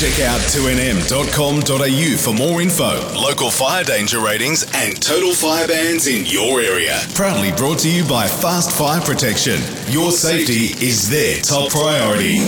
Check out 2nm.com.au for more info, local fire danger ratings and total fire bans in your area. Proudly brought to you by Fast Fire Protection. Your safety is their top priority.